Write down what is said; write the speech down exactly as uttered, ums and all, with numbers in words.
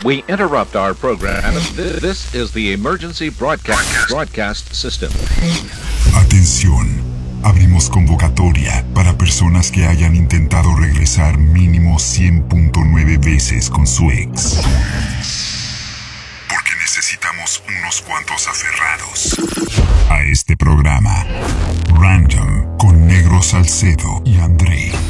We interrupt our program. This is the emergency broadcast broadcast system. Atención. Abrimos convocatoria para personas que hayan intentado regresar mínimo cien punto nueve veces con su ex. Porque necesitamos unos cuantos aferrados a este programa. Random con Negro Salcedo y André.